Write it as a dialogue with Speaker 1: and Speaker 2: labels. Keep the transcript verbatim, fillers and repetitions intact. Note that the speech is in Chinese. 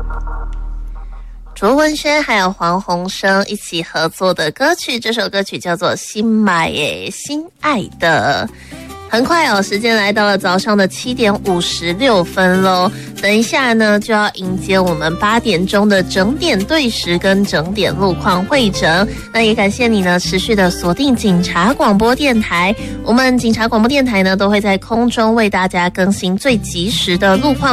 Speaker 1: 卓文萱还有黄鸿升一起合作的歌曲，这首歌曲叫做《新买耶心爱的》。很快哦，时间来到了早上的七点五十六分喽。等一下呢，就要迎接我们八点钟的整点对时跟整点路况会诊。那也感谢你呢，持续的锁定警察广播电台。我们警察广播电台呢，都会在空中为大家更新最及时的路况。